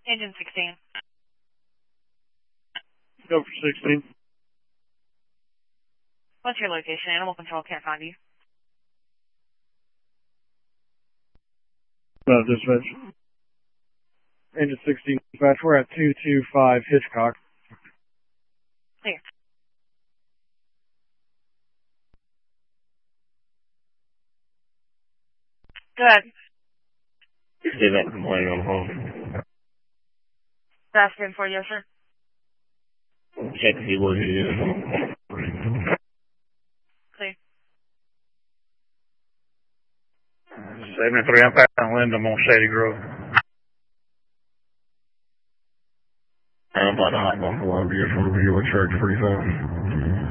Engine 16. Go for 16. What's your location? Animal control can't find you. Dispatch. Engine 16 dispatch. We're at 225 Hitchcock. Clear. Go ahead. Say that complaint on home. That's good for you, sir. Check to see where he is. Clear. 73, I'm passing Wyndham on Shady Grove. I'm about to hop on the lobby for a church pretty fast.